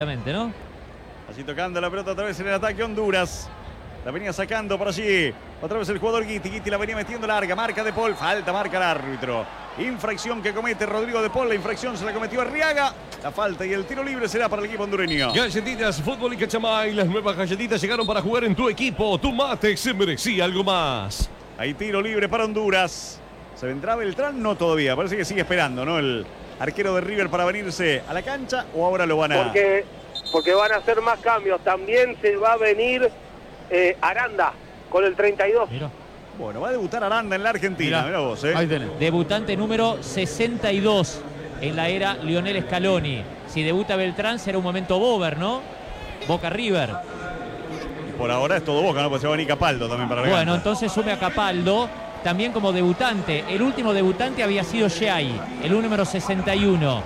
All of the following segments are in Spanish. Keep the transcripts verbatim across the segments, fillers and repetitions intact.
¿no? Allí tocando la pelota otra vez en el ataque Honduras. La venía sacando por allí. Otra vez el jugador Guiti. Guiti la venía metiendo larga. Marca de Paul. Falta, marca el árbitro. Infracción que comete Rodrigo de Paul. La infracción se la cometió Arriaga. La falta y el tiro libre será para el equipo hondureño. Galletitas Fútbol y Cachamay. Las nuevas galletitas llegaron para jugar en tu equipo. Tu mate se merecía algo más. Hay tiro libre para Honduras. ¿Se vendrá Beltrán? No todavía. Parece que sigue esperando, ¿no? El arquero de River para venirse a la cancha. ¿O ahora lo van a...? Porque, porque van a hacer más cambios. También se va a venir eh, Aranda con el treinta y dos. Mira. Bueno, va a debutar Aranda en la Argentina. Mirá, Mirá vos, ¿eh? Ahí tenés. Debutante número sesenta y dos en la era Lionel Scaloni. Si debuta Beltrán será un momento Bober, ¿no? Boca River. Y por ahora es todo Boca, ¿no? Pues se va a venir Capaldo también para la Bueno, cancha. entonces sume a Capaldo también como debutante. El último debutante había sido Shai, el número sesenta y uno.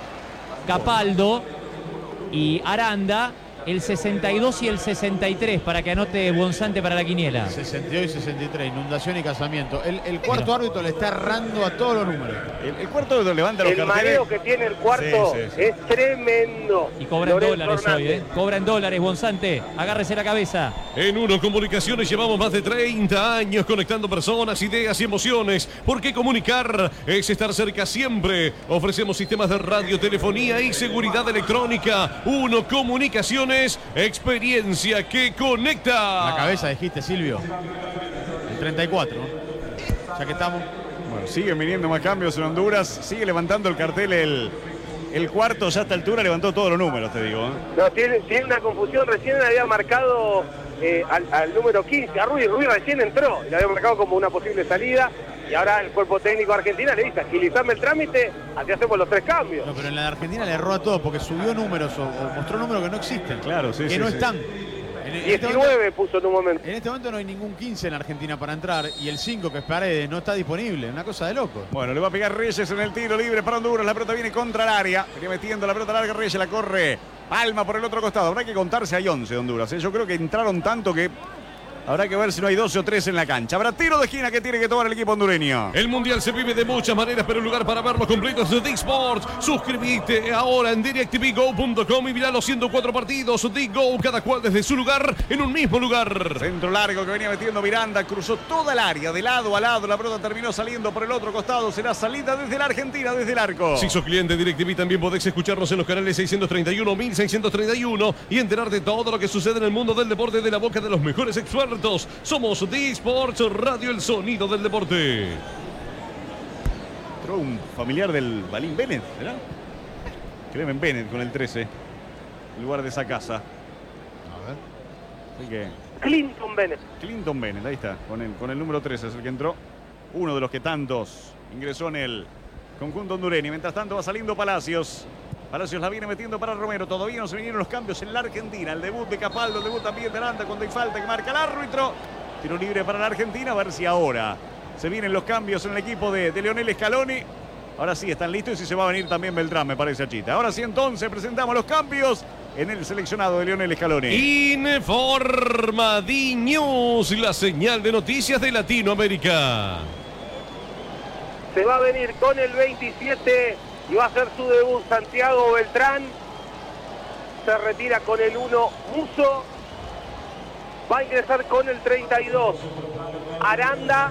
Capaldo y Aranda, el sesenta y dos y el sesenta y tres, para que anote Bonzante para la quiniela. sesenta y dos y sesenta y tres, inundación y casamiento. El, el cuarto árbitro le está errando a todos los números. El, el cuarto árbitro levanta los El carteles. mareo que tiene el cuarto Sí, sí, sí. es tremendo. Y cobra en Lorenzo dólares hoy, Hernández. ¿eh? Cobra en dólares, Bonzante. Agárrese la cabeza. En Uno Comunicaciones llevamos más de treinta años conectando personas, ideas y emociones. Porque comunicar es estar cerca siempre. Ofrecemos sistemas de radio, telefonía y seguridad electrónica. Uno Comunicaciones, experiencia que conecta. La cabeza dijiste, Silvio. El treinta y cuatro, ¿no? Ya que estamos. Bueno, siguen viniendo más cambios en Honduras. Sigue levantando el cartel el, el cuarto. Ya a esta altura levantó todos los números, te digo, ¿eh? No, tiene, tiene una confusión. Recién había marcado eh, al, al número quince, a Ruiz. Ruiz recién entró. Le había marcado como una posible salida. Y ahora el cuerpo técnico argentino le dice, agilizame el trámite, así hacemos los tres cambios. No, pero en la de Argentina le erró a todos porque subió números o, o mostró números que no existen. Claro, sí, que sí, no sí. están. En, en este momento, diecinueve puso en un momento. en este momento no hay ningún quince en Argentina para entrar y el cinco, que es Paredes, no está disponible. Una cosa de loco. Bueno, le va a pegar Reyes en el tiro libre para Honduras. La pelota viene contra el área. Venía metiendo la pelota larga. Reyes la corre. Palma por el otro costado. Habrá que contarse, hay once de Honduras, ¿eh? Yo creo que entraron tanto que habrá que ver si no hay doce o trece en la cancha. Habrá tiro de esquina que tiene que tomar el equipo hondureño. El Mundial se vive de muchas maneras, pero el lugar para verlos completos es Dick Sports. Suscríbete ahora en directv go punto com y mirá los ciento cuatro partidos. Dick Go, cada cual desde su lugar, en un mismo lugar. Centro largo que venía metiendo Miranda. Cruzó toda el área, de lado a lado. La pelota terminó saliendo por el otro costado. Será salida desde la Argentina, desde el arco. Si sos cliente de DirecTV, también podés escucharnos en los canales seiscientos treinta y uno, mil seiscientos treinta y uno y enterar de todo lo que sucede en el mundo del deporte de la boca de los mejores expertos. Somos D Sports Radio, el sonido del deporte. Entró un familiar del Balín Bennett, ¿verdad? Clemen Bennett con el trece. En lugar de esa casa. A ver. Así que Clinton Bennett. Clinton Bennett, ahí está, con el, con el número trece es el que entró. Uno de los que tantos ingresó en el conjunto hondureño. Mientras tanto va saliendo Palacios. Palacios la viene metiendo para Romero. Todavía no se vinieron los cambios en la Argentina. El debut de Capaldo, el debut también de Aranda cuando hay falta que marca el árbitro. Tiro libre para la Argentina. A ver si ahora se vienen los cambios en el equipo de, de Lionel Scaloni. Ahora sí están listos y si se va a venir también Beltrán, me parece, Achita. Ahora sí entonces presentamos los cambios en el seleccionado de Lionel Scaloni. Informa D News, la señal de noticias de Latinoamérica. Se va a venir con el veintisiete y va a hacer su debut Santiago Beltrán. Se retira con el uno Muso. Va a ingresar con el treinta y dos Aranda.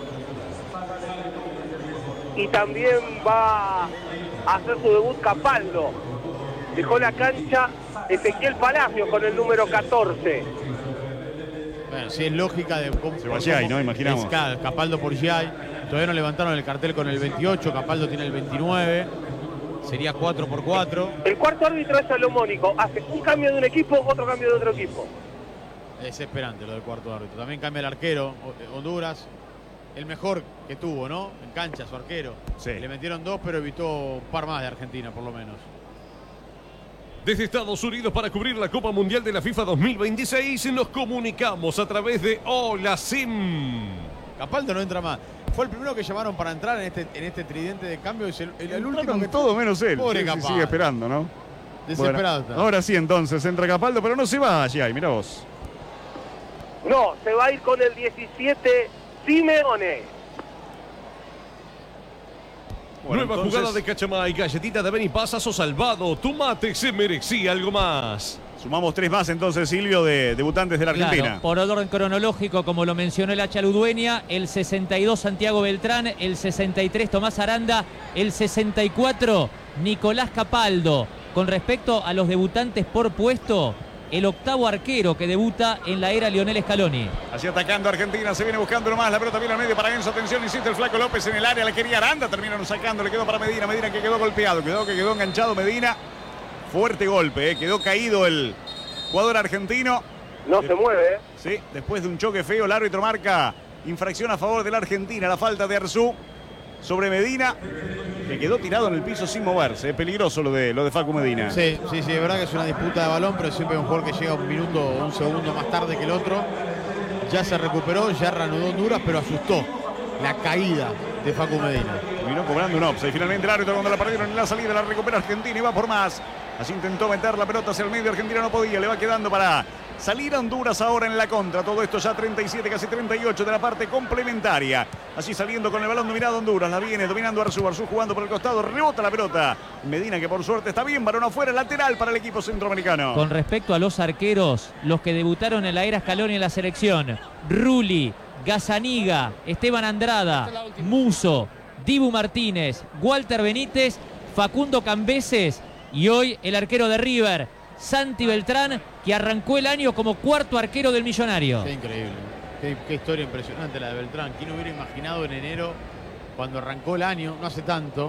Y también va a hacer su debut Capaldo. Dejó la cancha Ezequiel Palacios con el número catorce. Bueno, sí es lógica de cómo Se va Giai, ¿no? Imaginamos. Es, claro, Capaldo por Giai. Todavía no levantaron el cartel con el veintiocho. Capaldo tiene el veintinueve. Sería cuatro por cuatro. El cuarto árbitro es salomónico. Hace un cambio de un equipo, otro cambio de otro equipo. Desesperante lo del cuarto árbitro. También cambia el arquero, Honduras. El mejor que tuvo, ¿no? En cancha, su arquero. Sí. Le metieron dos, pero evitó un par más de Argentina, por lo menos. Desde Estados Unidos para cubrir la Copa Mundial de la FIFA dos mil veintiséis nos comunicamos a través de Hola Sim. Capaldo no entra más. Fue el primero que llamaron para entrar en este, en este tridente de cambio. Es el, el, el último Entraron que todo menos él. Pobre Sí, sí, Capaldo. sigue esperando, ¿no? Desesperado. Bueno, ahora sí entonces entra Capaldo, pero no se va allí. Mira vos. No, se va a ir con el diecisiete Simeone. Bueno, Nueva entonces, jugada de Cachamay, galletita de Benipasazo salvado. Tu mate se merecía algo más. Sumamos tres más entonces, Silvio, de debutantes de la Argentina. Claro, por orden cronológico, como lo mencionó el Hacha Ludueña, el sesenta y dos Santiago Beltrán, el sesenta y tres Tomás Aranda, el sesenta y cuatro Nicolás Capaldo. Con respecto a los debutantes por puesto, el octavo arquero que debuta en la era Lionel Scaloni. Así atacando Argentina, se viene buscando nomás, la pelota viene al medio para Enzo, atención, insiste el Flaco López en el área, la quería Aranda, terminaron sacando, le quedó para Medina, Medina que quedó golpeado, quedó que quedó enganchado Medina. Fuerte golpe, eh. Quedó caído el jugador argentino. No se mueve, ¿eh? Sí, después de un choque feo, el árbitro marca infracción a favor de la Argentina. La falta de Arzú sobre Medina, que quedó tirado en el piso sin moverse. Es peligroso lo de, lo de Facu Medina. Sí, sí, sí, es verdad que es una disputa de balón, pero siempre un jugador que llega un minuto o un segundo más tarde que el otro. Ya se recuperó, ya reanudó Honduras, pero asustó la caída de Facu Medina. Terminó cobrando un offside. Finalmente el árbitro, cuando la perdieron en la salida, la recupera Argentina y va por más. Así intentó meter la pelota hacia el medio, Argentina no podía, le va quedando para salir a Honduras ahora en la contra. Todo esto ya treinta y siete, casi treinta y ocho de la parte complementaria. Así saliendo con el balón dominado Honduras, la viene dominando Arzú, Arzú jugando por el costado, rebota la pelota. Medina que por suerte está bien, balón afuera, lateral para el equipo centroamericano. Con respecto a los arqueros, los que debutaron en la era Scaloni en la selección, Rulli, Gazzaniga, Esteban Andrada, Muso, Dibu Martínez, Walter Benítez, Facundo Cambeses y hoy el arquero de River, Santi Beltrán, que arrancó el año como cuarto arquero del Millonario. Qué increíble, qué, qué historia impresionante la de Beltrán. ¿Quién hubiera imaginado en enero, cuando arrancó el año, no hace tanto,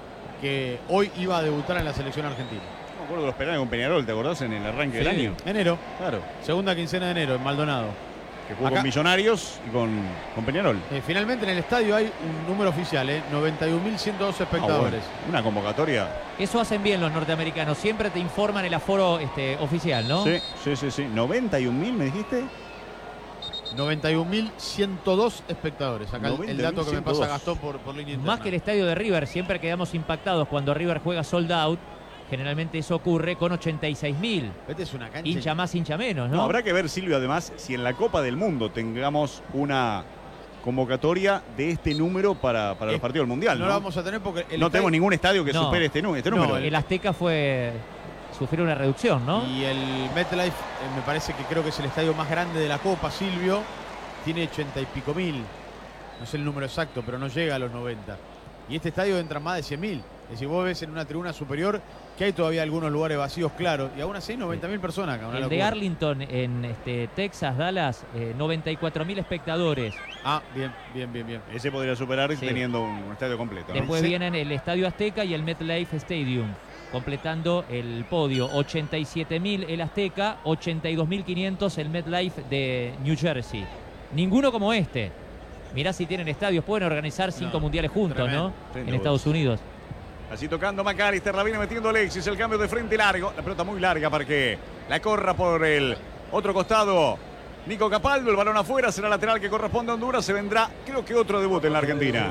que hoy iba a debutar en la selección argentina? Me acuerdo de los penales con Peñarol, ¿te acordás? En el arranque Sí, del año. Enero, Claro. segunda quincena de enero en Maldonado. Que jugó Acá- con Millonarios y con, con Peñarol. Eh, finalmente en el estadio hay un número oficial, ¿eh? noventa y un mil ciento dos Ah, espectadores. bueno, una convocatoria. Eso hacen bien los norteamericanos, siempre te informan el aforo este, oficial, ¿no? Sí, sí, sí, sí. ¿noventa y un mil me dijiste? noventa y un mil ciento dos espectadores. Acá el- el dato que me pasa noventa y un mil ciento dos. Gastón por, por línea interna. Más que el estadio de River, siempre quedamos impactados cuando River juega sold out. Generalmente eso ocurre con ochenta y seis mil. Esta es una cancha. Hincha más, hincha menos, No, ¿no? habrá que ver, Silvio, además, si en la Copa del Mundo tengamos una convocatoria de este número para, para los Eh, partidos del Mundial, No ¿no? lo vamos a tener porque el No estadio- tenemos ningún estadio que No. supere este, nu- este No, número. El Azteca fue sufrió una reducción, ¿no? Y el MetLife, eh, me parece que creo que es el estadio más grande de la Copa, Silvio. Tiene ochenta y pico mil. No sé el número exacto, pero no llega a los noventa. Y este estadio entra más de cien mil. Es decir, vos ves en una tribuna superior que hay todavía algunos lugares vacíos, claro. Y aún así noventa mil personas acá. una El de locura. Arlington en este, Texas, Dallas, eh, noventa y cuatro mil espectadores. Ah, bien, bien, bien, bien. Ese podría superar Sí. teniendo un estadio completo, ¿no? Después Sí. vienen el Estadio Azteca y el MetLife Stadium, completando el podio. ochenta y siete mil el Azteca, ochenta y dos mil quinientos el MetLife de New Jersey. Ninguno como este. Mirá si tienen estadios, pueden organizar cinco No, mundiales juntos, tremendo, ¿no? tremendo. En Estados Unidos. Así tocando McAllister, la viene metiendo Alexis, el cambio de frente largo. La pelota muy larga para que la corra por el otro costado. Nico Capaldo, el balón afuera, será lateral que corresponde a Honduras. Se vendrá, creo que otro debut en la Argentina.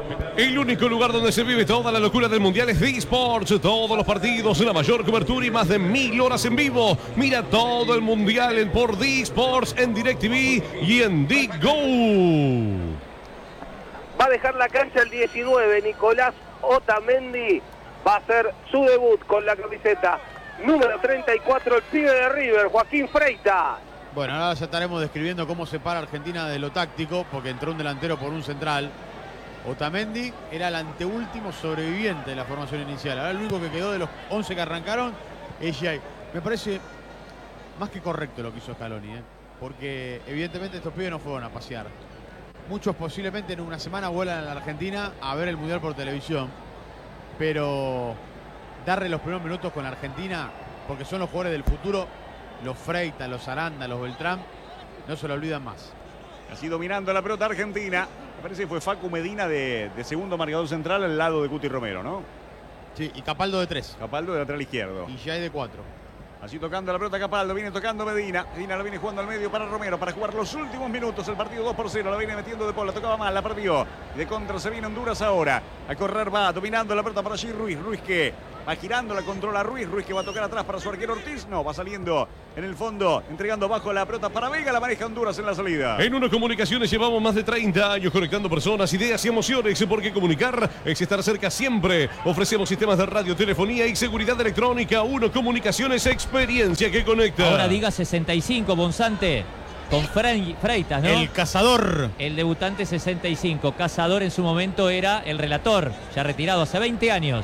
El único lugar donde se vive toda la locura del Mundial es D-Sports. Todos los partidos, la mayor cobertura y más de mil horas en vivo. Mira todo el Mundial en por D-Sports en DirecTV y en D-Go. Va a dejar la cancha el diecinueve, Nicolás Otamendi. Va a hacer su debut con la camiseta número treinta y cuatro, el pibe de River, Joaquín Freitas. Bueno, ahora ya estaremos describiendo cómo se para Argentina de lo táctico, porque entró un delantero por un central. Otamendi era el anteúltimo sobreviviente de la formación inicial. Ahora el único que quedó de los once que arrancaron es Jay. Me parece más que correcto lo que hizo Scaloni, ¿eh? Porque evidentemente estos pibes no fueron a pasear. Muchos posiblemente en una semana vuelan a la Argentina a ver el Mundial por televisión. Pero darle los primeros minutos con la Argentina, porque son los jugadores del futuro, los Freitas, los Aranda, los Beltrán, no se lo olvidan más. Así dominando la pelota Argentina. Me parece que fue Facu Medina de, de segundo marcador central al lado de Cuti Romero, ¿no? Sí, y Capaldo de tres. Capaldo de lateral izquierdo. Y Jay de cuatro. Así tocando la pelota Capaldo, viene tocando Medina. Medina la viene jugando al medio para Romero para jugar los últimos minutos. El partido dos por cero, la viene metiendo de Paul, la tocaba mal, la perdió. De contra se viene Honduras ahora. A correr va, dominando la pelota para allí Ruiz. Ruiz que Va girando, la controla Ruiz. Ruiz que va a tocar atrás para su arquero Ortiz. No, va saliendo en el fondo, entregando abajo la pelota para Vega. La maneja Honduras en la salida. En Uno Comunicaciones llevamos más de treinta años conectando personas, ideas y emociones. Porque comunicar es estar cerca siempre. Ofrecemos sistemas de radio, telefonía y seguridad electrónica. Uno Comunicaciones, experiencia que conecta. Ahora diga sesenta y cinco, Bonzante. Con Fre Freitas, ¿no? El cazador. El debutante sesenta y cinco. Cazador en su momento era el relator, ya retirado hace veinte años.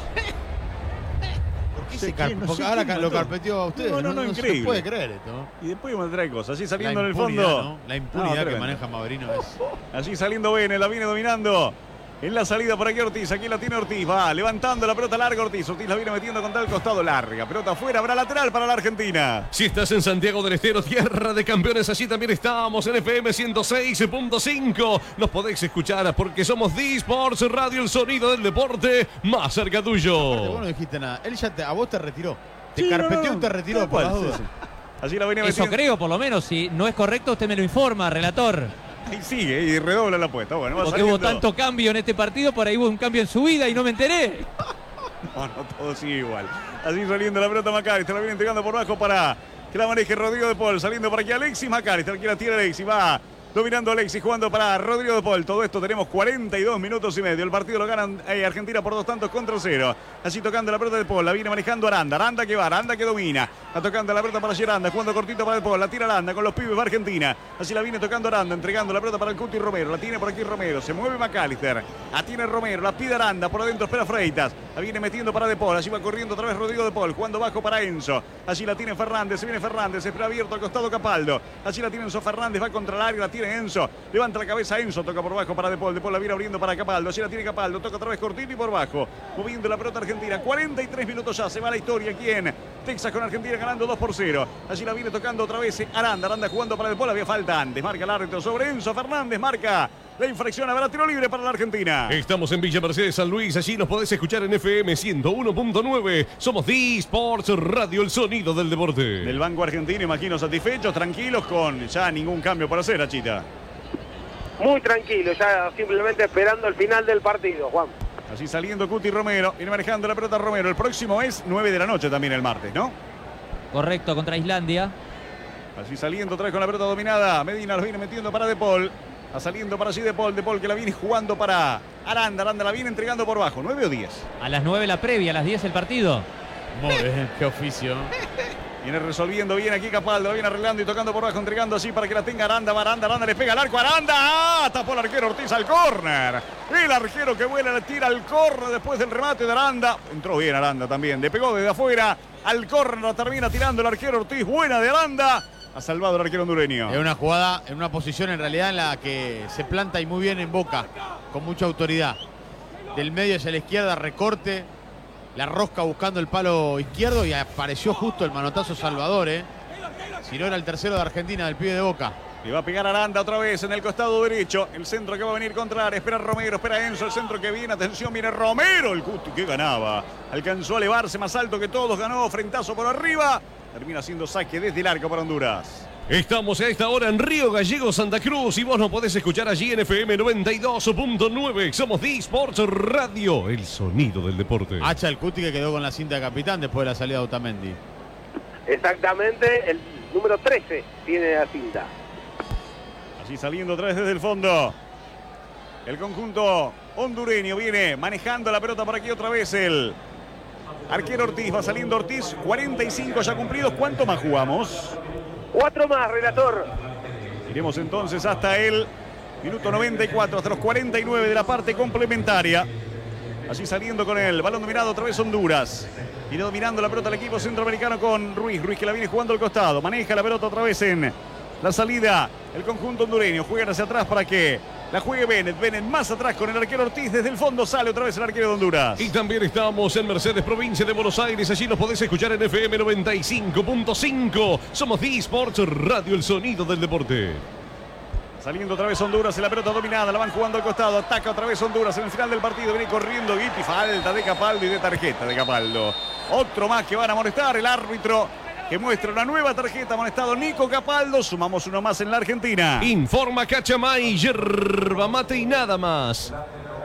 ¿Por qué se car no porque ahora lo carpeteó a ustedes? No, no, no, no increíble. Se puede creer esto. Y después me trae cosas. Así saliendo La en el fondo. ¿no? La impunidad No, que maneja Maurino es... Allí saliendo Bene, la viene dominando. En la salida por aquí Ortiz, aquí la tiene Ortiz, va levantando la pelota larga Ortiz, Ortiz la viene metiendo contra el costado larga, pelota afuera, habrá lateral para la Argentina. Si estás en Santiago del Estero, tierra de campeones, allí también estamos en F M ciento seis punto cinco. Nos podéis escuchar porque somos D-Sports Radio, el sonido del deporte más cerca tuyo. Aparte, vos no dijiste nada, él ya te, a vos te retiró, te Sí, carpeteó no, no, y te retiró tal por cual, las dudas. sí, sí. Allí la venía Eso metiendo. creo, por lo menos. Si no es correcto, usted me lo informa, relator. Y sigue y redobla la apuesta. Bueno, va Porque saliendo. hubo tanto cambio en este partido, por ahí hubo un cambio en su vida y no me enteré. No, no, todo sigue igual. Así saliendo la pelota McAllister, la viene entregando por abajo para que la maneje Rodrigo de Paul. Saliendo por aquí Alexis McAllister, aquí la tiene Alexis, va dominando Alexis, jugando para Rodrigo de Paul. Todo esto tenemos cuarenta y dos minutos y medio. El partido lo ganan eh, Argentina por dos tantos contra cero. Así tocando la pelota de Paul, la viene manejando Aranda. Aranda que va, Aranda que domina. Está tocando la pelota para Aranda, jugando cortito para de Paul. La tira Aranda con los pibes de Argentina. Así la viene tocando Aranda, entregando la pelota para el Cuti Romero. La tiene por aquí Romero, se mueve McAllister. La tiene Romero, la pide Aranda, por adentro espera Freitas. La viene metiendo para de Paul, allí va corriendo otra vez Rodrigo de Paul, jugando bajo para Enzo. Allí la tiene Fernández, se viene Fernández, espera abierto al costado Capaldo. Allí la tiene Enzo Fernández, va contra el área, la tiene Enzo. Levanta la cabeza Enzo, toca por bajo para De Paul. De Paul la viene abriendo para Capaldo. Allí la tiene Capaldo, toca otra vez cortito y por bajo. Moviendo la pelota argentina. cuarenta y tres minutos ya, se va la historia aquí en Texas con Argentina ganando dos por cero. Allí la viene tocando otra vez Aranda. Aranda jugando para De Paul, había falta antes. Marca el árbitro sobre Enzo Fernández, marca la infracción, habrá tiro libre para la Argentina. Estamos en Villa Mercedes, San Luis. Allí nos podés escuchar en F M ciento uno punto nueve. Somos D-Sports Radio, el sonido del deporte. Del banco argentino, imagino satisfechos, tranquilos, con ya ningún cambio por hacer, Achita. Muy tranquilo, ya simplemente esperando el final del partido, Juan. Así saliendo Cuti Romero, viene manejando la pelota Romero. El próximo es nueve de la noche también el martes, ¿no? Correcto, contra Islandia. Así saliendo otra vez con la pelota dominada. Medina los viene metiendo para De Paul. Está saliendo para allí De Paul. De Paul que la viene jugando para Aranda. Aranda la viene entregando por bajo. ¿nueve o diez? A las nueve la previa, a las diez el partido. Muy bien, qué oficio. Viene resolviendo bien aquí Capaldo. La viene arreglando y tocando por bajo, entregando así para que la tenga Aranda. Va Aranda, Aranda le pega al arco. Aranda. ¡Ah! Tapó el arquero Ortiz al córner. El arquero que vuela le tira al córner después del remate de Aranda. Entró bien Aranda también. Le pegó desde afuera al córner. La termina tirando el arquero Ortiz. Buena de Aranda. Ha salvado el arquero hondureño. Es una jugada, en una posición en realidad en la que se planta y muy bien en Boca, con mucha autoridad. Del medio hacia la izquierda, recorte, la rosca buscando el palo izquierdo y apareció justo el manotazo Salvador, ¿eh? Si no era el tercero de Argentina, del pibe de Boca. Le va a pegar Aranda otra vez en el costado derecho. El centro que va a venir contra el área. Espera Romero, espera Enzo. El centro que viene, atención, viene Romero. El Cuti que ganaba. Alcanzó a elevarse más alto que todos. Ganó frentazo por arriba. Termina siendo saque desde el arco para Honduras. Estamos a esta hora en Río Gallegos, Santa Cruz, y vos nos podés escuchar allí en F M noventa y dos punto nueve. Somos D-Sports Radio, el sonido del deporte. Hacha el Cuti que quedó con la cinta de capitán después de la salida de Otamendi. Exactamente, el número trece tiene la cinta. Así saliendo otra vez desde el fondo. El conjunto hondureño viene manejando la pelota por aquí otra vez el arquero Ortiz. Va saliendo Ortiz, cuarenta y cinco ya cumplidos. ¿Cuánto más jugamos? Cuatro más, relator. Iremos entonces hasta el minuto noventa y cuatro, hasta los cuarenta y nueve de la parte complementaria. Así saliendo con el balón dominado otra vez Honduras. Viene dominando la pelota el equipo centroamericano con Ruiz. Ruiz que la viene jugando al costado. Maneja la pelota otra vez en la salida. El conjunto hondureño juega hacia atrás para que la juegue Bennett. Bennett más atrás con el arquero Ortiz. Desde el fondo sale otra vez el arquero de Honduras. Y también estamos en Mercedes, provincia de Buenos Aires. Allí nos podés escuchar en F M noventa y cinco punto cinco. Somos D-Sports Radio, el sonido del deporte. Saliendo otra vez Honduras en la pelota dominada. La van jugando al costado. Ataca otra vez Honduras en el final del partido. Viene corriendo Guipi. Falta de Capaldo y de tarjeta de Capaldo. Otro más que van a amonestar. El árbitro que muestra una nueva tarjeta. Amonestado Nico Capaldo. Sumamos uno más en la Argentina. Informa Cachamay, yerba mate y nada más.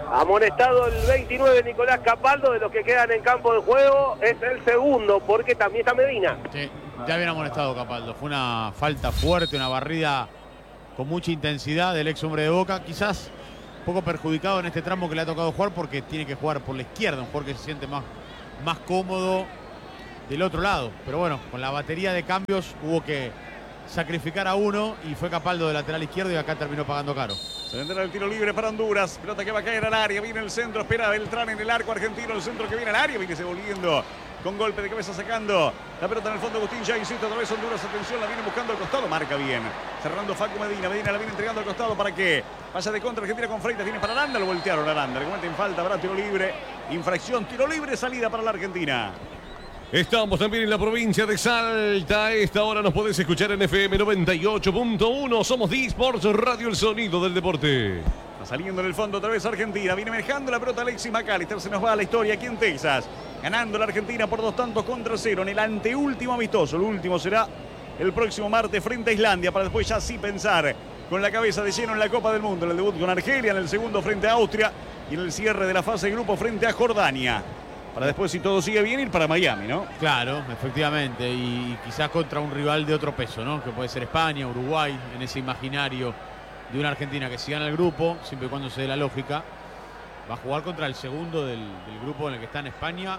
Amonestado el veintinueve, Nicolás Capaldo. De los que quedan en campo de juego es el segundo, porque también está Medina. Sí, ya habían amonestado Capaldo. Fue una falta fuerte, una barrida con mucha intensidad del ex hombre de Boca. Quizás un poco perjudicado en este tramo que le ha tocado jugar, porque tiene que jugar por la izquierda, un jugador que se siente más, más cómodo del otro lado. Pero bueno, con la batería de cambios hubo que sacrificar a uno y fue Capaldo de lateral izquierdo y acá terminó pagando caro. Se vendrá el tiro libre para Honduras. Pelota que va a caer al área. Viene el centro. Espera Beltrán en el arco argentino. El centro que viene al área. Viene se volviendo con golpe de cabeza sacando la pelota en el fondo. Agustín ya insiste otra vez Honduras. Atención, la viene buscando al costado. Marca bien. Cerrando Facu Medina. Medina la viene entregando al costado para que vaya de contra Argentina con Freitas. Viene para Aranda. Lo voltearon a Aranda. Le cometen falta. Habrá tiro libre. Infracción. Tiro libre. Salida para la Argentina. Estamos también en la provincia de Salta. A esta hora nos podés escuchar en F M noventa y ocho punto uno. Somos D-Sports Radio, el sonido del deporte. Está saliendo en el fondo otra vez Argentina. Viene manejando la pelota Alexis McAllister. Se nos va a la historia aquí en Texas. Ganando la Argentina por dos tantos contra cero en el anteúltimo amistoso. El último será el próximo martes frente a Islandia, para después ya sí pensar con la cabeza de lleno en la Copa del Mundo. En el debut con Argelia, en el segundo frente a Austria y en el cierre de la fase de grupo frente a Jordania. Para después, si todo sigue bien, ir para Miami, ¿no? Claro, efectivamente. Y quizás contra un rival de otro peso, ¿no? Que puede ser España, Uruguay, en ese imaginario de una Argentina que si gana el grupo, siempre y cuando se dé la lógica, va a jugar contra el segundo del, del grupo en el que están España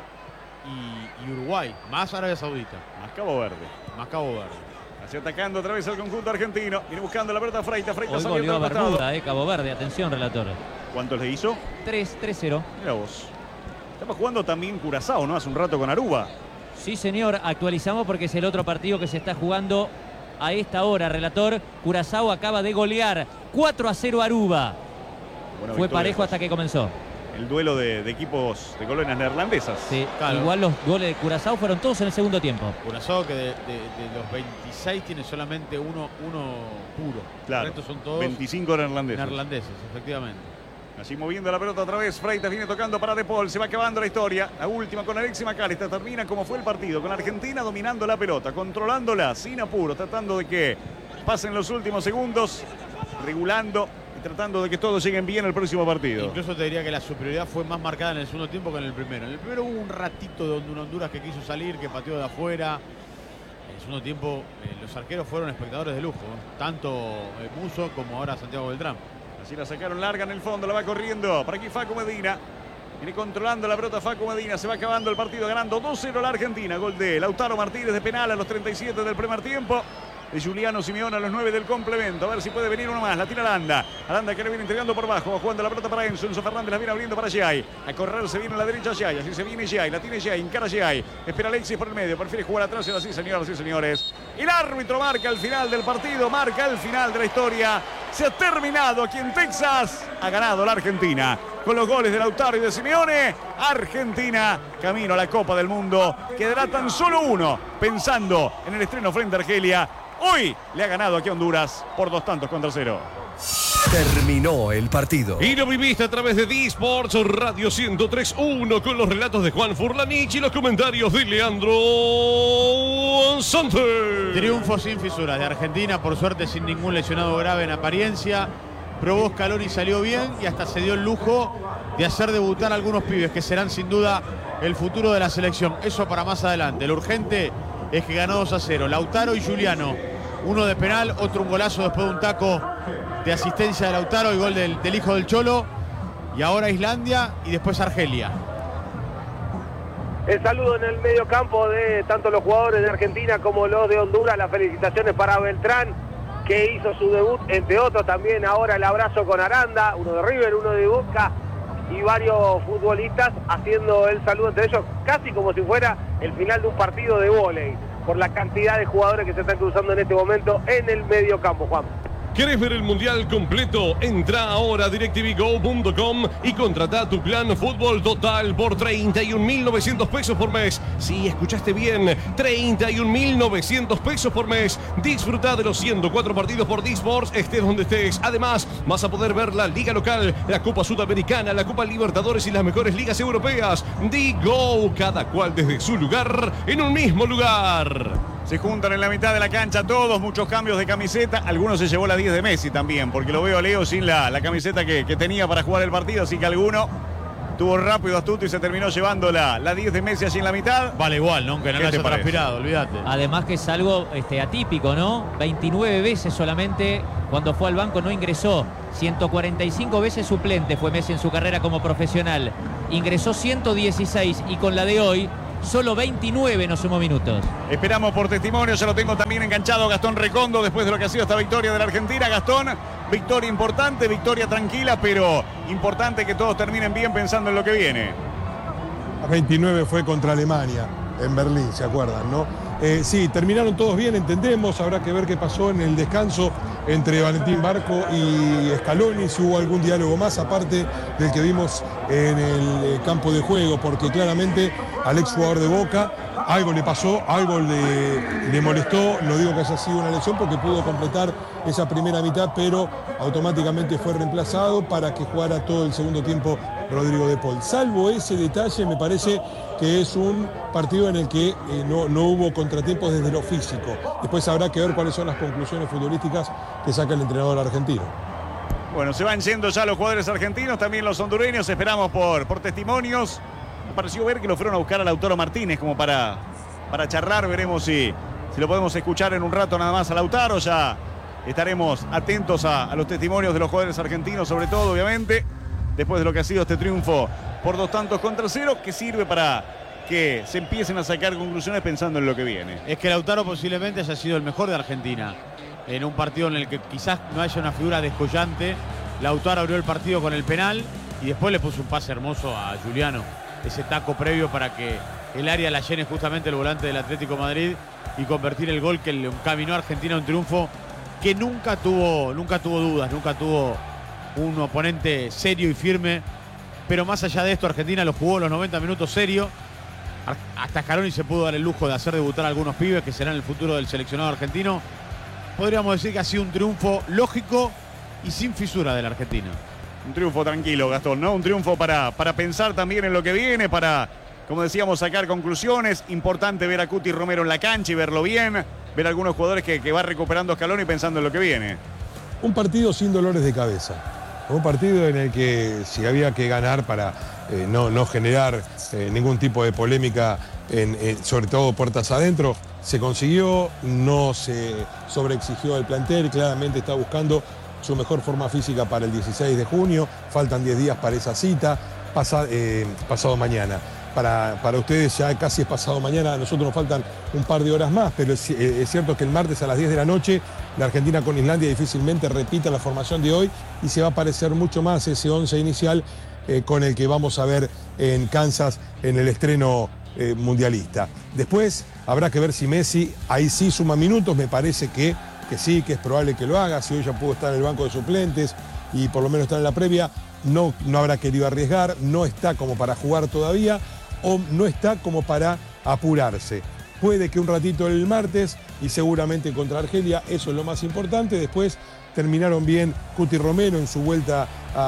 y, y Uruguay, más Arabia Saudita. Más Cabo Verde. Más Cabo Verde. Así atacando otra vez el conjunto argentino. Viene buscando la pelota Freitas. Freitas Hoy goleó a Bermuda, eh, Cabo Verde. Atención, relator. ¿Cuántos le hizo? tres cero. Mira vos. Estaba jugando también Curazao, ¿no? Hace un rato con Aruba. Sí, señor. Actualizamos porque es el otro partido que se está jugando a esta hora, relator. Curazao acaba de golear cuatro a cero a Aruba. Buena Fue victoria, parejo hasta que comenzó. El duelo de, de equipos de colonias neerlandesas. Sí, Claro. igual los goles de Curazao fueron todos en el segundo tiempo. Curazao, que de, de- de los veintiséis tiene solamente uno, uno puro. Claro. El resto son todos veinticinco neerlandeses. neerlandeses, efectivamente. Así moviendo la pelota otra vez. Freitas viene tocando para De Paul. Se va acabando la historia. La última con Alexis McAllister. Termina como fue el partido. Con Argentina dominando la pelota, controlándola sin apuro, tratando de que pasen los últimos segundos, regulando y tratando de que todos lleguen bien al próximo partido. Incluso te diría que la superioridad fue más marcada en el segundo tiempo que en el primero. En el primero hubo un ratito de un Honduras que quiso salir, que pateó de afuera. En el segundo tiempo eh, los arqueros fueron espectadores de lujo, ¿eh? Tanto eh, Musso como ahora Santiago Beltrán. Así la sacaron larga en el fondo, la va corriendo. Por aquí Facu Medina. Viene controlando la pelota Facu Medina. Se va acabando el partido ganando dos cero la Argentina. Gol de Lautaro Martínez de penal a los treinta y siete del primer tiempo. De Juliano Simeone a los nueve del complemento. A ver si puede venir uno más. La tira Aranda. Aranda que le viene entregando por bajo. Va jugando la pelota para Enzo. Enzo Fernández la viene abriendo para Giai. A correr se viene a la derecha Giai. Así se viene Giai. La tiene Giai. Encara Giai. Espera Alexis por el medio. Prefiere jugar atrás. Y ahora sí, señoras y señores. El árbitro marca el final del partido. Marca el final de la historia. Se ha terminado aquí en Texas. Ha ganado la Argentina. Con los goles de Lautaro y de Simeone, Argentina camino a la Copa del Mundo. Quedará tan solo uno pensando en el estreno frente a Argelia. Hoy le ha ganado aquí a Honduras por dos tantos contra cero. Terminó el partido. Y lo viviste a través de D-Sports Radio ciento tres punto uno con los relatos de Juan Furlanich y los comentarios de Leandro Santos. Triunfo sin fisuras de Argentina, por suerte sin ningún lesionado grave en apariencia. Probó Scaloni y salió bien y hasta se dio el lujo de hacer debutar a algunos pibes que serán sin duda el futuro de la selección. Eso para más adelante. Lo urgente es que ganó dos a cero. Lautaro y Juliano. Uno de penal, otro un golazo después de un taco de asistencia de Lautaro y gol del, del hijo del Cholo. Y ahora Islandia y después Argelia. El saludo en el medio campo de tanto los jugadores de Argentina como los de Honduras. Las felicitaciones para Beltrán, que hizo su debut, entre otros también ahora el abrazo con Aranda, uno de River, uno de Boca y varios futbolistas haciendo el saludo entre ellos, casi como si fuera el final de un partido de vóley, por la cantidad de jugadores que se están cruzando en este momento en el medio campo, Juan. ¿Querés ver el mundial completo? Entra ahora a DirecTV Go punto com y contrata tu plan fútbol total por treinta y un mil novecientos pesos por mes. Sí, escuchaste bien, treinta y un mil novecientos pesos por mes. Disfruta de los ciento cuatro partidos por D-Sports, estés donde estés. Además, vas a poder ver la Liga Local, la Copa Sudamericana, la Copa Libertadores y las mejores ligas europeas. D-Go, cada cual desde su lugar, en un mismo lugar. Se juntan en la mitad de la cancha todos, muchos cambios de camiseta. Algunos se llevó la diez de Messi también, porque lo veo a Leo sin la, la camiseta que, que tenía para jugar el partido, así que alguno tuvo rápido, astuto y se terminó llevando la, la diez de Messi allí en la mitad. Vale igual, ¿no? Aunque no ¿Qué lo te haya parece? transpirado, olvídate. Además que es algo este, atípico, ¿no? veintinueve veces solamente cuando fue al banco no ingresó. ciento cuarenta y cinco veces suplente fue Messi en su carrera como profesional. Ingresó ciento dieciséis y con la de hoy solo veintinueve no sumó minutos. Esperamos por testimonio, ya lo tengo también enganchado Gastón Recondo después de lo que ha sido esta victoria de la Argentina. Gastón, victoria importante, victoria tranquila, pero importante que todos terminen bien pensando en lo que viene. La veintinueve fue contra Alemania, en Berlín, ¿se acuerdan, no? Eh, sí, terminaron todos bien, entendemos, habrá que ver qué pasó en el descanso entre Valentín Barco y Scaloni, si hubo algún diálogo más, aparte del que vimos en el campo de juego, porque claramente al exjugador de Boca algo le pasó, algo le, le molestó, no digo que haya sido una lesión porque pudo completar esa primera mitad, pero automáticamente fue reemplazado para que jugara todo el segundo tiempo Rodrigo de Paul. Salvo ese detalle, me parece que es un partido en el que eh, no, no hubo contratiempos desde lo físico. Después habrá que ver cuáles son las conclusiones futbolísticas que saca el entrenador argentino. Bueno, se van yendo ya los jugadores argentinos, también los hondureños, esperamos por, por testimonios. Me pareció ver que lo fueron a buscar a Lautaro Martínez como para, para charlar, veremos si, si lo podemos escuchar en un rato nada más a Lautaro, ya estaremos atentos a, a los testimonios de los jugadores argentinos, sobre todo obviamente, después de lo que ha sido este triunfo por dos tantos contra cero, que sirve para que se empiecen a sacar conclusiones pensando en lo que viene. Es que Lautaro posiblemente haya sido el mejor de Argentina. En un partido en el que quizás no haya una figura descollante, Lautaro abrió el partido con el penal y después le puso un pase hermoso a Juliano. Ese taco previo para que el área la llene justamente el volante del Atlético de Madrid y convertir el gol que le encaminó a Argentina a un triunfo que nunca tuvo, nunca tuvo dudas, nunca tuvo un oponente serio y firme. Pero más allá de esto, Argentina lo jugó los noventa minutos serio. Hasta Scaloni se pudo dar el lujo de hacer debutar a algunos pibes que serán el futuro del seleccionado argentino. Podríamos decir que ha sido un triunfo lógico y sin fisura de la Argentina. Un triunfo tranquilo, Gastón, ¿no? Un triunfo para, para pensar también en lo que viene, para, como decíamos, sacar conclusiones. Importante ver a Cuti Romero en la cancha y verlo bien. Ver a algunos jugadores que, que va recuperando Scaloni pensando en lo que viene. Un partido sin dolores de cabeza. Un partido en el que si había que ganar para eh, no, no generar eh, ningún tipo de polémica, en, en, sobre todo puertas adentro, se consiguió, no se sobreexigió el plantel, claramente está buscando su mejor forma física para el dieciséis de junio, faltan diez días para esa cita, pasa, eh, pasado mañana. Para, para ustedes ya casi es pasado mañana, a nosotros nos faltan un par de horas más, pero es, es cierto que el martes a las diez de la noche la Argentina con Islandia difícilmente repita la formación de hoy y se va a parecer mucho más ese once inicial eh, con el que vamos a ver en Kansas en el estreno eh, mundialista. Después habrá que ver si Messi ahí sí suma minutos, me parece que, que sí, que es probable que lo haga, si hoy ya pudo estar en el banco de suplentes y por lo menos estar en la previa, no, no habrá querido arriesgar, no está como para jugar todavía, o no está como para apurarse. Puede que un ratito el martes y seguramente contra Argelia, eso es lo más importante. Después terminaron bien Cuti Romero en su vuelta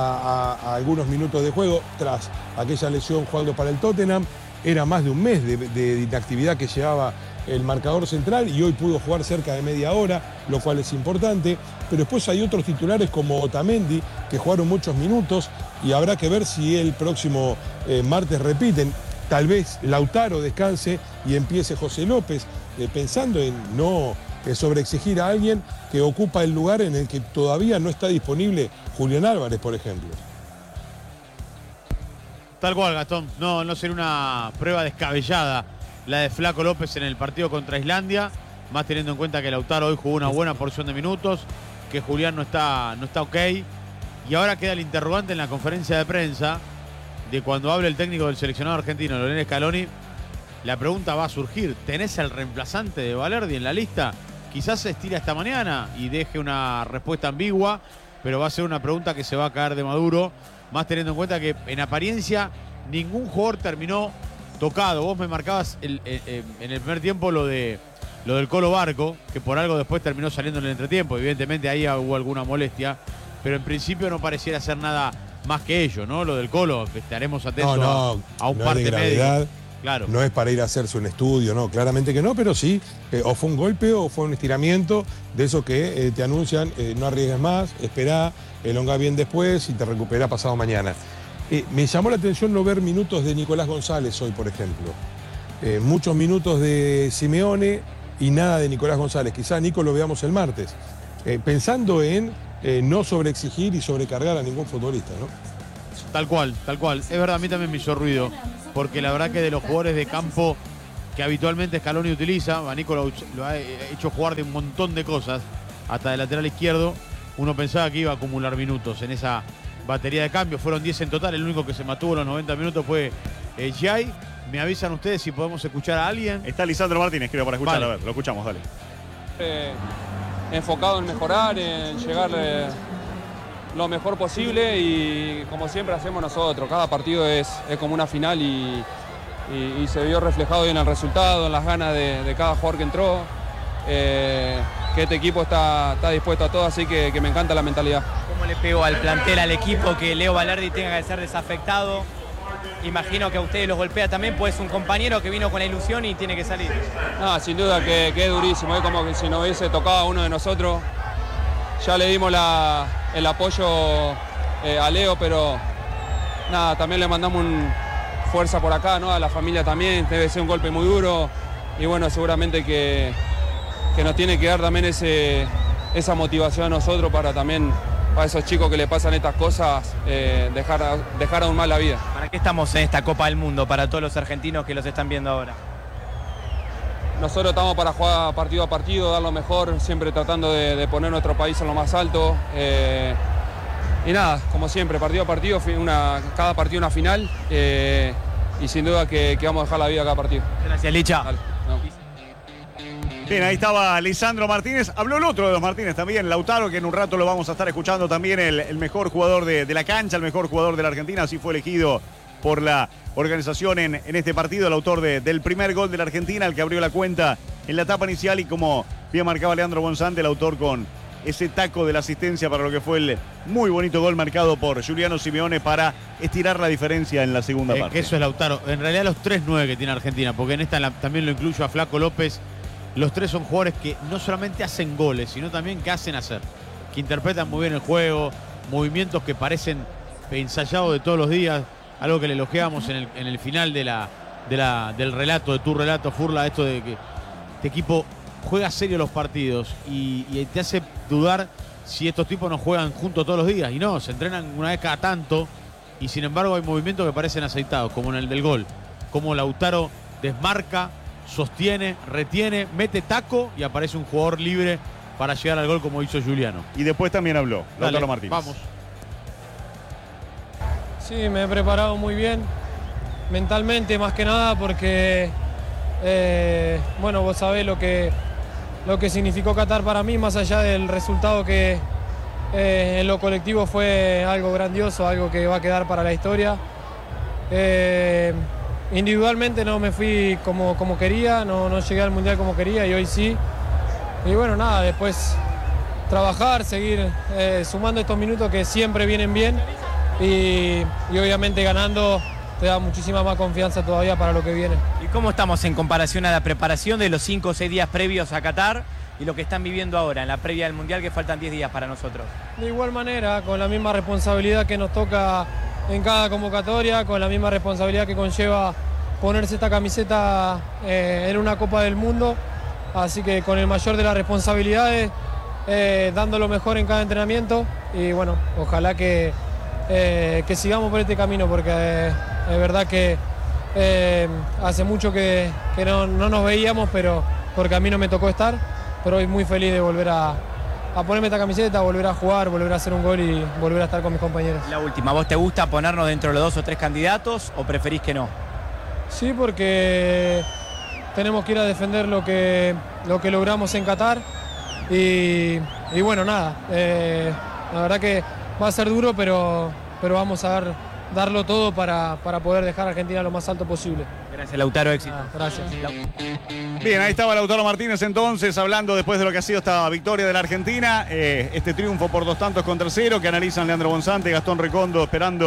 a, a, a algunos minutos de juego tras aquella lesión jugando para el Tottenham. Era más de un mes de, de inactividad que llevaba el marcador central y hoy pudo jugar cerca de media hora, lo cual es importante. Pero después hay otros titulares como Otamendi que jugaron muchos minutos y habrá que ver si el próximo eh, martes repiten. Tal vez Lautaro descanse y empiece José López, eh, pensando en no eh, sobreexigir a alguien que ocupa el lugar en el que todavía no está disponible Julián Álvarez, por ejemplo. Tal cual, Gastón. No, no será una prueba descabellada la de Flaco López en el partido contra Islandia, más teniendo en cuenta que Lautaro hoy jugó una buena porción de minutos, que Julián no está, no está ok. Y ahora queda el interrogante en la conferencia de prensa de cuando hable el técnico del seleccionado argentino, Lionel Scaloni. La pregunta va a surgir: ¿tenés el reemplazante de Valerdi en la lista? Quizás se estira esta mañana y deje una respuesta ambigua, pero va a ser una pregunta que se va a caer de maduro, más teniendo en cuenta que en apariencia ningún jugador terminó tocado. Vos me marcabas el, el, el, en el primer tiempo lo de lo del Colo Barco, que por algo después terminó saliendo en el entretiempo. Evidentemente ahí hubo alguna molestia, pero en principio no pareciera ser nada más que ello, ¿no? Lo del Colo, estaremos atentos no, no, a, a un no parte de gravedad, médico. Claro. No es para ir a hacerse un estudio, no, claramente que no, pero sí, eh, o fue un golpe o fue un estiramiento de eso que eh, te anuncian, eh, no arriesgues más, esperá, elongá bien después y te recuperá pasado mañana. Eh, me llamó la atención no ver minutos de Nicolás González hoy, por ejemplo. Eh, muchos minutos de Simeone y nada de Nicolás González. Quizá Nico lo veamos el martes. Eh, pensando en eh, no sobreexigir y sobrecargar a ningún futbolista, ¿no? Tal cual, tal cual. Es verdad, a mí también me hizo ruido, porque la verdad que de los jugadores de campo que habitualmente Scaloni utiliza, a Nico lo, lo ha hecho jugar de un montón de cosas, hasta de lateral izquierdo, uno pensaba que iba a acumular minutos en esa batería de cambio. Fueron diez en total, el único que se mantuvo los noventa minutos fue eh, Jai. Me avisan ustedes si podemos escuchar a alguien. Está Lisandro Martínez, creo, para escuchar. Vale. A ver, lo escuchamos, dale. Eh, enfocado en mejorar, en llegar eh, lo mejor posible y como siempre hacemos nosotros. Cada partido es, es como una final y, y, y se vio reflejado en el resultado, en las ganas de, de cada jugador que entró. Eh, que este equipo está, está dispuesto a todo, así que, que me encanta la mentalidad. ¿Cómo le pegó al plantel, al equipo, que Leo Valerdi tenga que ser desafectado? Imagino que a ustedes los golpea también, pues es un compañero que vino con la ilusión y tiene que salir. No, sin duda que, que es durísimo, es como que si nos hubiese tocado a uno de nosotros. Ya le dimos la, el apoyo eh, a Leo, pero nada, también le mandamos un fuerza por acá, ¿no? A la familia también, debe ser un golpe muy duro y bueno, seguramente que, que nos tiene que dar también ese, esa motivación a nosotros para también, para esos chicos que le pasan estas cosas, eh, dejar, dejar aún más la vida. ¿Para qué estamos en esta Copa del Mundo, para todos los argentinos que los están viendo ahora? Nosotros estamos para jugar partido a partido, dar lo mejor, siempre tratando de, de poner nuestro país en lo más alto. Eh, y nada, como siempre, partido a partido, una, cada partido una final. Eh, y sin duda que, que vamos a dejar la vida a cada partido. Gracias, Licha. Dale, no. Bien, ahí estaba Lisandro Martínez. Habló el otro de los Martínez también, Lautaro, que en un rato lo vamos a estar escuchando también, el, el mejor jugador de, de la cancha, el mejor jugador de la Argentina. Así fue elegido por la organización en, en este partido, el autor de, del primer gol de la Argentina, el que abrió la cuenta en la etapa inicial y como bien marcaba Leandro Bonzante, el autor con ese taco de la asistencia para lo que fue el muy bonito gol marcado por Giuliano Simeone para estirar la diferencia en la segunda Eh, parte. que eso es Lautaro. En realidad los tres nueve que tiene Argentina, porque en esta la- también lo incluyo a Flaco López. Los tres son jugadores que no solamente hacen goles, sino también que hacen hacer. Que interpretan muy bien el juego, movimientos que parecen ensayados de todos los días. Algo que le elogiábamos en el, en el final de la, de la, del relato, de tu relato, Furla, esto de que este equipo juega serio los partidos y, y te hace dudar si estos tipos no juegan juntos todos los días. Y no, se entrenan una vez cada tanto y sin embargo hay movimientos que parecen aceitados, como en el del gol. Como Lautaro desmarca, sostiene, retiene, mete taco y aparece un jugador libre para llegar al gol como hizo Giuliano. Y después también habló Lautaro Dale, Martínez. vamos. Sí, me he preparado muy bien, mentalmente más que nada, porque eh, bueno, vos sabés lo que, lo que significó Qatar para mí, más allá del resultado que eh, en lo colectivo fue algo grandioso, algo que va a quedar para la historia. Eh, individualmente no me fui como, como quería, no, no llegué al Mundial como quería y hoy sí. Y bueno, nada, después trabajar, seguir eh, sumando estos minutos que siempre vienen bien. Y, y obviamente ganando te da muchísima más confianza todavía para lo que viene. ¿Y cómo estamos en comparación a la preparación de los cinco o seis días previos a Qatar y lo que están viviendo ahora en la previa del Mundial, que faltan diez días para nosotros? De igual manera, con la misma responsabilidad que nos toca en cada convocatoria, con la misma responsabilidad que conlleva ponerse esta camiseta eh, en una Copa del Mundo, así que con el mayor de las responsabilidades, eh, dando lo mejor en cada entrenamiento y bueno, ojalá que Eh, que sigamos por este camino, porque eh, es verdad que eh, hace mucho que, que no, no nos veíamos, pero porque a mí no me tocó estar, pero hoy muy feliz de volver a, a ponerme esta camiseta, volver a jugar, volver a hacer un gol y volver a estar con mis compañeros. La última, ¿vos te gusta ponernos dentro de los dos o tres candidatos o preferís que no? Sí, porque tenemos que ir a defender lo que, lo que logramos en Qatar y, y bueno, nada, eh, la verdad que va a ser duro, pero, pero vamos a dar, darlo todo para, para poder dejar a Argentina lo más alto posible. Gracias, Lautaro, éxito. Ah, gracias. Bien, ahí estaba Lautaro Martínez entonces hablando después de lo que ha sido esta victoria de la Argentina, eh, este triunfo por dos tantos contra cero que analizan Leandro Bonzante, Gastón Recondo esperando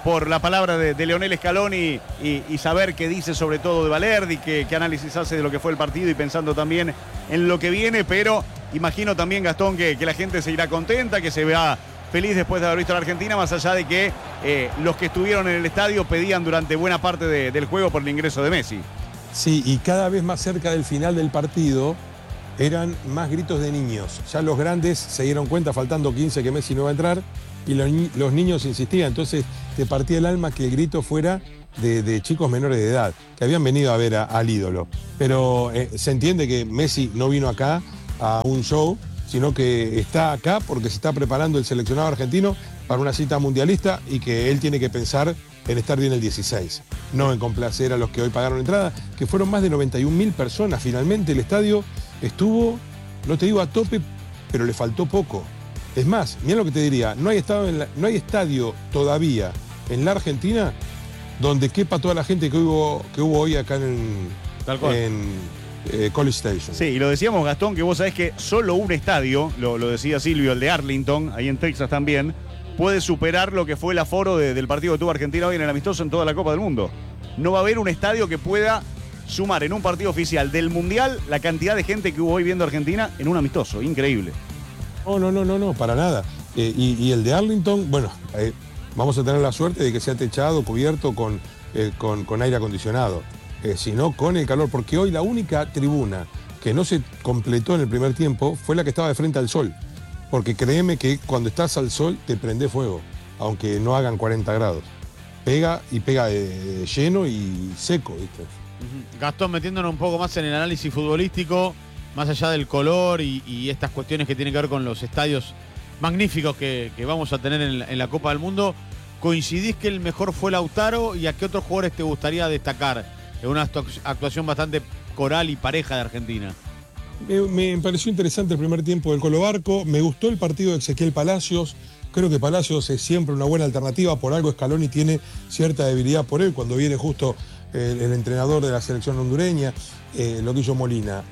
por la palabra de, de Leonel Scaloni y, y saber qué dice sobre todo de Balerdi, qué, qué análisis hace de lo que fue el partido y pensando también en lo que viene, pero imagino también, Gastón, que, que la gente se irá contenta, que se vea feliz después de haber visto a la Argentina, más allá de que eh, los que estuvieron en el estadio pedían durante buena parte de, del juego por el ingreso de Messi. Sí, y cada vez más cerca del final del partido eran más gritos de niños. Ya los grandes se dieron cuenta, faltando quince, que Messi no va a entrar, y los, ni los niños insistían. Entonces te partía el alma que el grito fuera de, de chicos menores de edad, que habían venido a ver a, al ídolo. Pero eh, se entiende que Messi no vino acá a un show, sino que está acá porque se está preparando el seleccionado argentino para una cita mundialista y que él tiene que pensar en estar bien el dieciséis, no en complacer a los que hoy pagaron entrada, que fueron más de noventa y un mil personas. Finalmente el estadio estuvo, no te digo a tope, pero le faltó poco. Es más, mira lo que te diría, no hay, estado en la, no hay estadio todavía en la Argentina donde quepa toda la gente que hubo, que hubo hoy acá en, Tal cual. en eh, College Station. Sí, y lo decíamos, Gastón, que vos sabés que solo un estadio, lo, lo decía Silvio, el de Arlington, ahí en Texas también, puede superar lo que fue el aforo de, del partido que tuvo Argentina hoy en el amistoso en toda la Copa del Mundo. No va a haber un estadio que pueda sumar en un partido oficial del Mundial la cantidad de gente que hubo hoy viendo a Argentina en un amistoso. Increíble. No, no, no, no, no, para nada. Eh, y, y el de Arlington, bueno, eh, vamos a tener la suerte de que sea techado, cubierto con, eh, con, con aire acondicionado, eh, sino con el calor, porque hoy la única tribuna que no se completó en el primer tiempo fue la que estaba de frente al sol. Porque créeme que cuando estás al sol te prende fuego, aunque no hagan cuarenta grados. Pega y pega de, de lleno y seco, ¿viste? Gastón, metiéndonos un poco más en el análisis futbolístico, más allá del color y, y estas cuestiones que tienen que ver con los estadios magníficos que, que vamos a tener en, en la Copa del Mundo, ¿coincidís que el mejor fue Lautaro y a qué otros jugadores te gustaría destacar en una actuación bastante coral y pareja de Argentina? Me, me pareció interesante el primer tiempo del Colo Barco, me gustó el partido de Ezequiel Palacios, creo que Palacios es siempre una buena alternativa, por algo Scaloni tiene cierta debilidad por él cuando viene justo el, el entrenador de la selección hondureña, eh, lo que hizo Molina.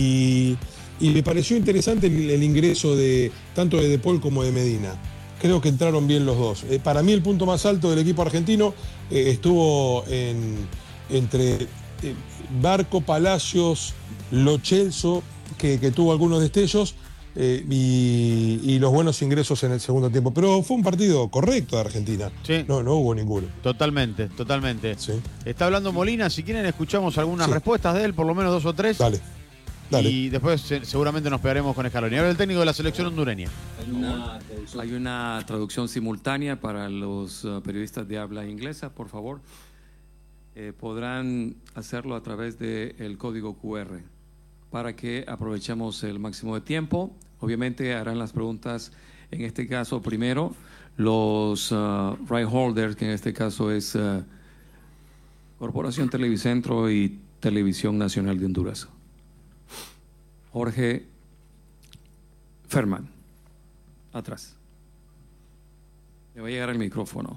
Y, y me pareció interesante el, el ingreso de tanto de De Paul como de Medina. Creo que entraron bien los dos. Eh, para mí el punto más alto del equipo argentino eh, estuvo en, entre eh, Barco, Palacios, Lo Celso, Que, que tuvo algunos destellos eh, y, y los buenos ingresos en el segundo tiempo. Pero fue un partido correcto de Argentina. Sí. No, no hubo ninguno. Totalmente, totalmente. Sí. Está hablando Molina, si quieren escuchamos algunas Sí. respuestas de él, por lo menos dos o tres. Dale, dale. Y después se- seguramente nos pegaremos con Scaloni. Ahora el técnico de la selección hondureña. Hay una, hay una traducción simultánea para los uh, periodistas de habla inglesa, por favor. Eh, podrán hacerlo a través del código cu erre para que aprovechemos el máximo de tiempo. Obviamente harán las preguntas, en este caso primero, los uh, right holders, que en este caso es uh, Corporación Televicentro y Televisión Nacional de Honduras. Jorge Ferman, atrás. Le va a llegar el micrófono.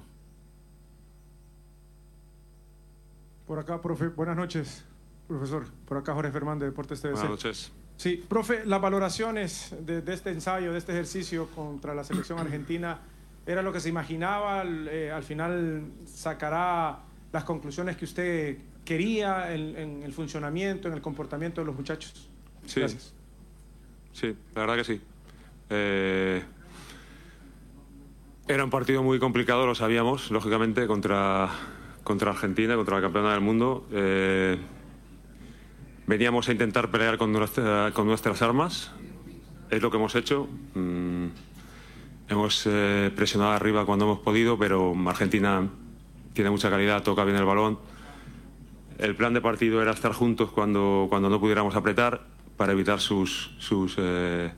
Por acá, profe, buenas noches, profesor. Por acá, Jorge Fermán de Deportes T V C. Buenas noches. Sí, profe, las valoraciones de, de este ensayo, de este ejercicio contra la selección argentina, ¿era lo que se imaginaba? Eh, al final sacará las conclusiones que usted quería en, en el funcionamiento, en el comportamiento de los muchachos. Sí. Gracias. Sí, la verdad que sí. Eh, era un partido muy complicado, lo sabíamos, lógicamente, contra, contra Argentina, contra la campeona del mundo. Eh, veníamos a intentar pelear con, nuestra, con nuestras armas, es lo que hemos hecho. Mm, hemos eh, presionado arriba cuando hemos podido, pero Argentina tiene mucha calidad, toca bien el balón. El plan de partido era estar juntos cuando, cuando no pudiéramos apretar, para evitar sus, sus, eh,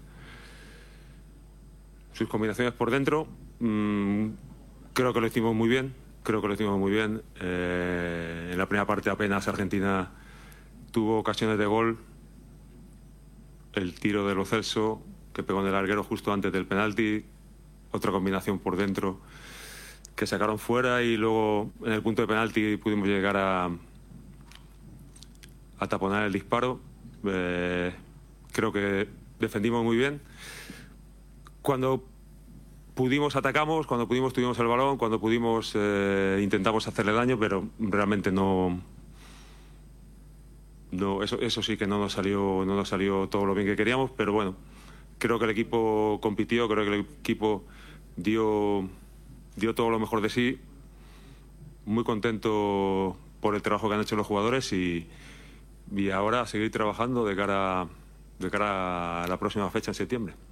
sus combinaciones por dentro. Mm, creo que lo hicimos muy bien, creo que lo hicimos muy bien. Eh, en la primera parte apenas Argentina tuvo ocasiones de gol. El tiro de Lo Celso, que pegó en el larguero justo antes del penalti. Otra combinación por dentro que sacaron fuera, y luego en el punto de penalti pudimos llegar a, a taponar el disparo. Eh, creo que defendimos muy bien. Cuando pudimos atacamos, cuando pudimos tuvimos el balón, cuando pudimos eh, intentamos hacerle daño, pero realmente no... no eso, eso sí que no nos salió, no nos salió todo lo bien que queríamos, pero bueno, creo que el equipo compitió, creo que el equipo dio, dio todo lo mejor de sí. Muy contento por el trabajo que han hecho los jugadores y, y ahora a seguir trabajando de cara, de cara a la próxima fecha en septiembre.